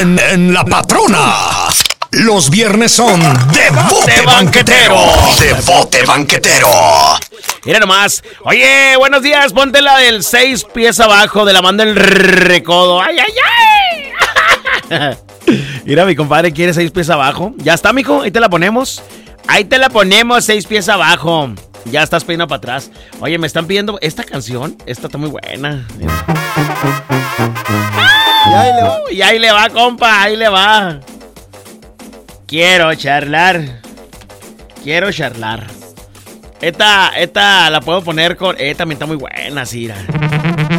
en La Patrona. Los viernes son de Bote Banquetero. De Bote Banquetero. Mira nomás. Oye, buenos días. Ponte la del 6 pies abajo de la banda El Recodo. ¡Ay, ay, ay! Mira, mi compadre quiere 6 pies abajo. Ya está, mijo. Ahí te la ponemos. Ahí te la ponemos, 6 pies abajo. Ya estás peinado para atrás. Oye, me están pidiendo esta canción. Esta está muy buena. Y ahí le va, compa. Ahí le va. Quiero charlar. Esta la puedo poner con... también está muy buena, Cira.